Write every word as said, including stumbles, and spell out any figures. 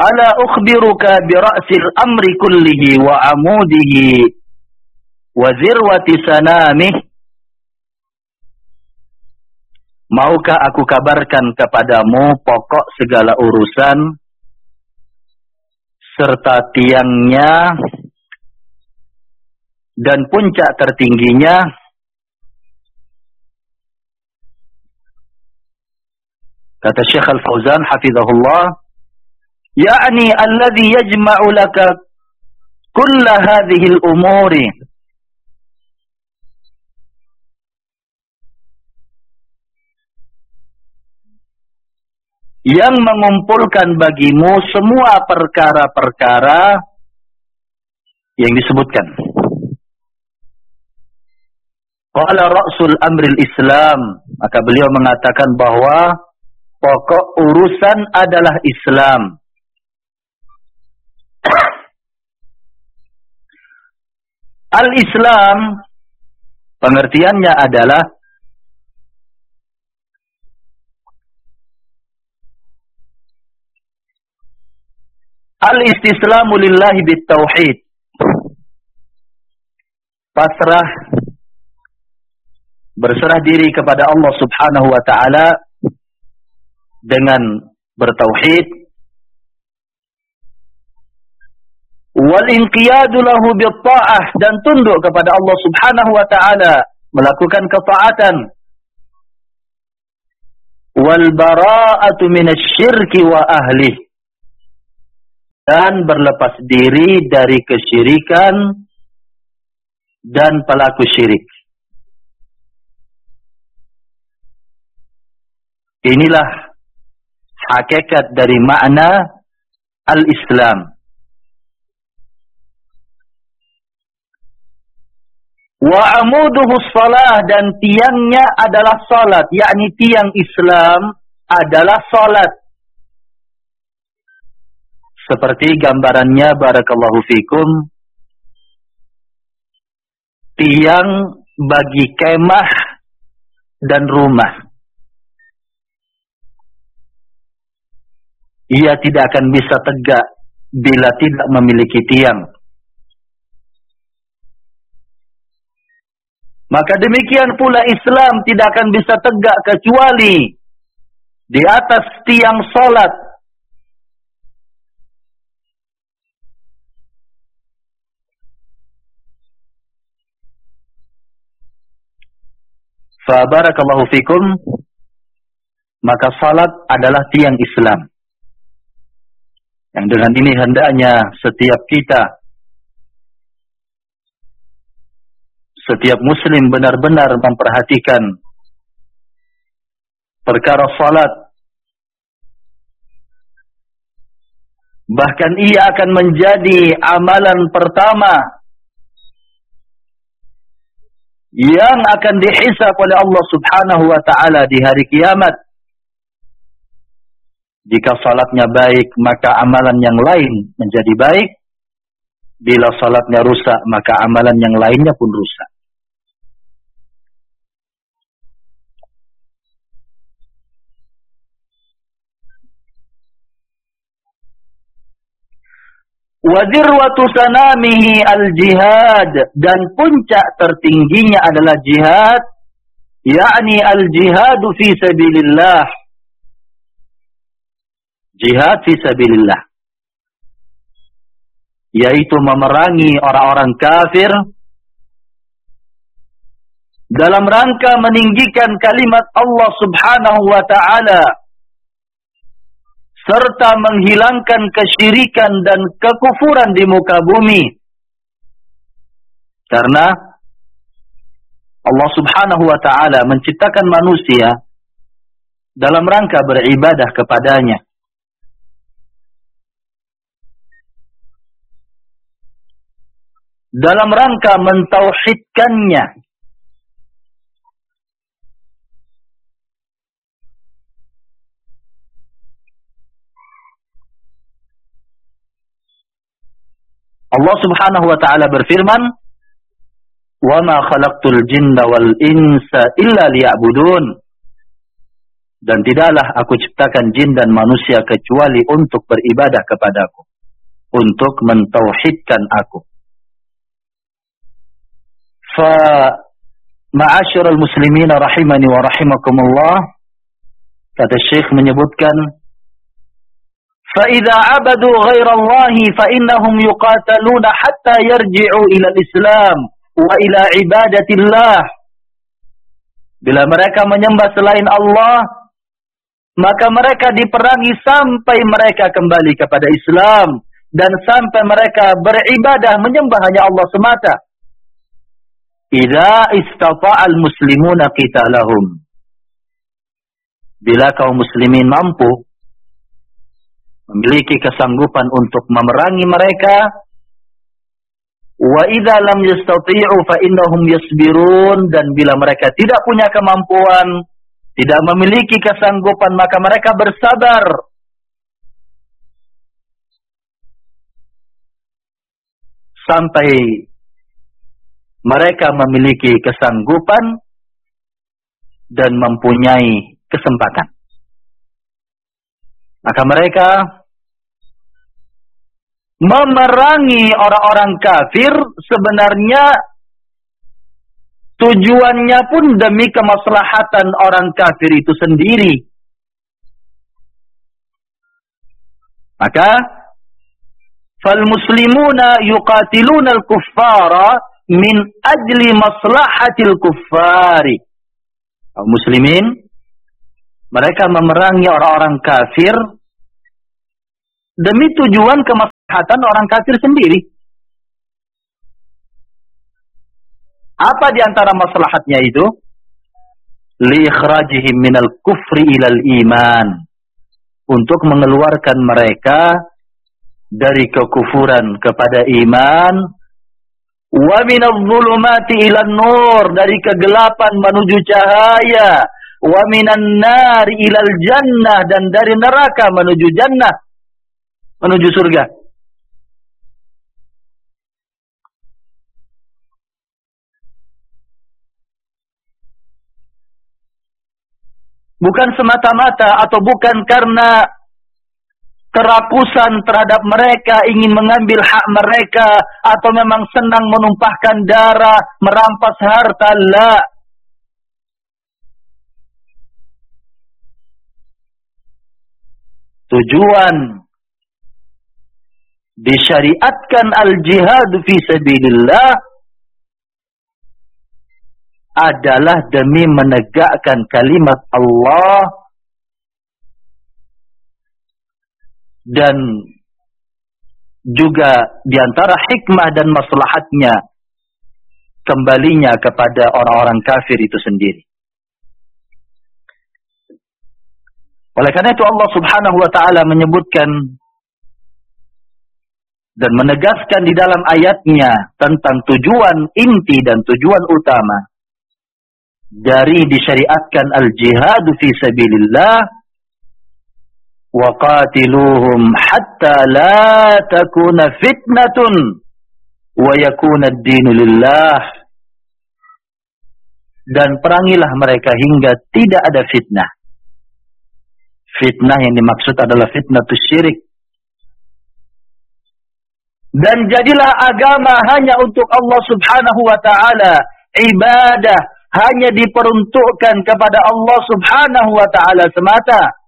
ala ukhbiruka bi ra'sil amri kullihi wa amudihi wa zirwati sanamih. Maukah aku kabarkan kepadamu pokok segala urusan serta tiangnya dan puncak tertingginya? Kata Syekh Al-Fauzan hafizahullah, ya'ni alladhi yajma'u laka kulla hadhihi al-umuri, yang mengumpulkan bagimu semua perkara-perkara yang disebutkan. Qala ra'sul amril Islam, maka beliau mengatakan bahwa pokok urusan adalah Islam. Al-Islam pengertiannya adalah al-istislamu lillahi bit-tauhid. Pasrah, berserah diri kepada Allah Subhanahu wa taala dengan bertauhid. Wal inqiyadu lahu bit-ta'ah, dan tunduk kepada Allah Subhanahu wa taala, melakukan ketaatan. Wal bara'atu minasy-syirki wa ahlihi, dan berlepas diri dari kesyirikan dan pelaku syirik. Inilah hakikat dari makna al-Islam. Wa amuduhu shalah, dan tiangnya adalah salat, yakni tiang Islam adalah salat. Seperti gambarannya barakallahu fikum, tiang bagi kemah dan rumah. Ia tidak akan bisa tegak bila tidak memiliki tiang. Maka demikian pula Islam tidak akan bisa tegak kecuali di atas tiang salat. Fa barakallahu fikum, maka salat adalah tiang Islam. Yang dengan ini hendaknya setiap kita, setiap muslim benar-benar memperhatikan perkara salat. Bahkan ia akan menjadi amalan pertama yang akan dihisab oleh Allah Subhanahu wa taala di hari kiamat. Jika salatnya baik, maka amalan yang lain menjadi baik. Bila salatnya rusak, maka amalan yang lainnya pun rusak. Wa dirwatu sanamihi al-jihad, dan puncak tertingginya adalah jihad, yakni al-jihadu fi sabilillah. Jihad fi sabilillah, yaitu memerangi orang-orang kafir dalam rangka meninggikan kalimat Allah Subhanahu wa ta'ala, serta menghilangkan kesyirikan dan kekufuran di muka bumi. Karena Allah Subhanahu wa ta'ala menciptakan manusia dalam rangka beribadah kepadanya. Dalam rangka mentauhidkannya. Allah Subhanahu wa ta'ala berfirman, "Wa ma khalaqtul jinna wal insa illa liya'budun." Dan tidaklah aku ciptakan jin dan manusia kecuali untuk beribadah kepadaku, untuk mentauhidkan aku. Fa ma'asyiral muslimin rahimani wa rahimakumullah, kata Syekh menyebutkan, fa idza 'abadu ghairallahi fa innahum yuqataluna hatta yarji'u ila al-islam wa ila ibadatillah. Bila mereka menyembah selain Allah, maka mereka diperangi sampai mereka kembali kepada Islam dan sampai mereka beribadah menyembah hanya Allah semata. Idza istata'al muslimuna qitalahum. Bila kaum muslimin mampu, memiliki kesanggupan untuk memerangi mereka, wa idza lam yastati'u fa innahum yasbirun, dan bila mereka tidak punya kemampuan, tidak memiliki kesanggupan, maka mereka bersabar. Sampai mereka memiliki kesanggupan dan mempunyai kesempatan. Maka mereka memerangi orang-orang kafir sebenarnya tujuannya pun demi kemaslahatan orang kafir itu sendiri. Maka fal muslimuna yuqatiluna al-kuffara min ajli maslahatil kuffari. Kaum muslimin, mereka memerangi orang-orang kafir demi tujuan kemaslahatan orang kafir sendiri. Apa di antara maslahatnya itu? Li ikhrajihim minal kufri ilal iman. Untuk mengeluarkan mereka dari kekufuran kepada iman. Wa minal zulumati ilan nur. Dari kegelapan menuju cahaya. Wa minan nari ilal jannah. Dan dari neraka menuju jannah. Menuju surga. Bukan semata-mata atau bukan karena kerakusan terhadap mereka, ingin mengambil hak mereka, atau memang senang menumpahkan darah, merampas harta, la. Tujuan disyariatkan al-jihad fi sabilillah adalah demi menegakkan kalimat Allah dan juga diantara hikmah dan maslahatnya kembalinya kepada orang-orang kafir itu sendiri. Oleh karena itu Allah Subhanahu wa taala menyebutkan dan menegaskan di dalam ayatnya tentang tujuan inti dan tujuan utama dari disyariatkan al-jihad fi sabilillah, wa qatiluhum hatta la takuna fitnatun wa yakuna ad-dinu lillah. Dan perangilah mereka hingga tidak ada fitnah. Fitnah yang dimaksud adalah fitnatus syirik. Dan jadilah agama hanya untuk Allah Subhanahu wa taala, ibadah hanya diperuntukkan kepada Allah Subhanahu wa taala semata.